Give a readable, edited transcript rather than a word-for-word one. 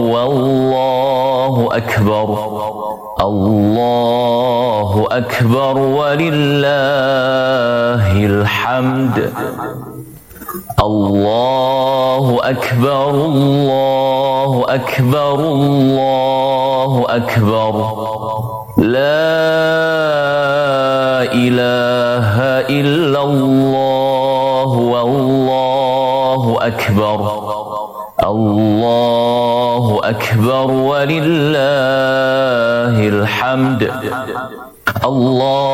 والله أكبر. الله أكبر ولله الحمد. الله أكبر الله أكبر الله أكبر. لا إله إلا الله والله أكبر. الله أكبر ولله الحمد. الله